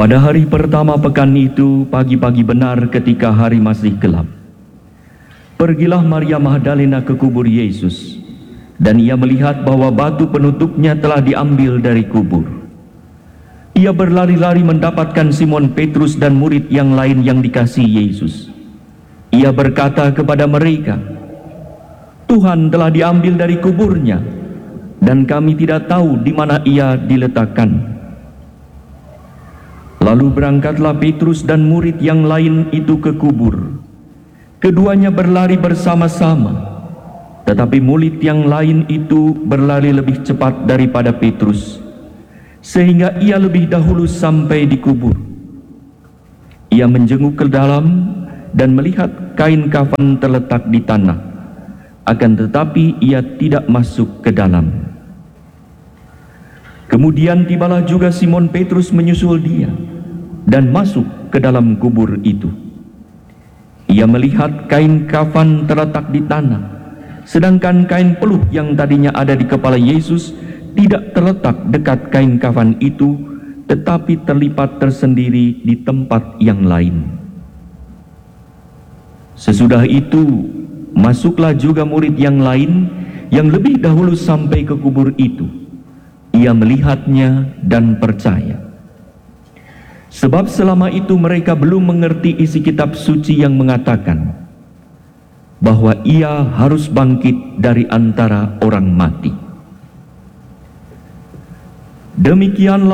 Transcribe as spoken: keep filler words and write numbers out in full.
Pada hari pertama pekan itu, pagi-pagi benar ketika hari masih gelap, pergilah Maria Magdalena ke kubur Yesus, dan ia melihat bahwa batu penutupnya telah diambil dari kubur. Ia berlari-lari mendapatkan Simon Petrus dan murid yang lain yang dikasihi Yesus. Ia berkata kepada mereka, "Tuhan telah diambil dari kuburnya, dan kami tidak tahu di mana ia diletakkan." Lalu berangkatlah Petrus dan murid yang lain itu ke kubur. Keduanya berlari bersama-sama, tetapi murid yang lain itu berlari lebih cepat daripada Petrus, sehingga ia lebih dahulu sampai di kubur. Ia menjenguk ke dalam dan melihat kain kafan terletak di tanah, akan tetapi ia tidak masuk ke dalam. Kemudian tibalah juga Simon Petrus menyusul dia dan masuk ke dalam kubur itu. Ia melihat kain kafan terletak di tanah, sedangkan kain peluh yang tadinya ada di kepala Yesus tidak terletak dekat kain kafan itu, tetapi terlipat tersendiri di tempat yang lain. Sesudah itu, masuklah juga murid yang lain yang lebih dahulu sampai ke kubur itu. Ia melihatnya dan percaya. Sebab selama itu mereka belum mengerti isi kitab suci yang mengatakan bahwa ia harus bangkit dari antara orang mati. Demikianlah